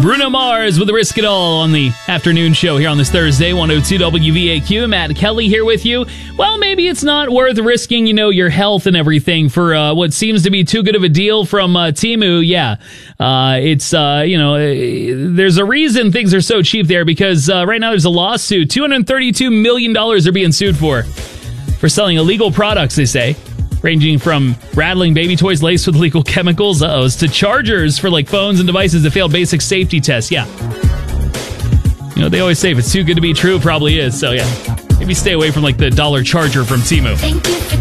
Bruno Mars with Risk It All on the afternoon show here on this Thursday, 102 WVAQ. Matt Kelly here with you. Well, maybe it's not worth risking, your health and everything for what seems to be too good of a deal from Temu. Yeah, it's, there's a reason things are so cheap there because right now there's a lawsuit. $232 million they're being sued for selling illegal products, they say. Ranging from rattling baby toys laced with illegal chemicals, to chargers for phones and devices that failed basic safety tests. Yeah. They always say if it's too good to be true, it probably is. So yeah, maybe stay away from the dollar charger from Temu. Thank you for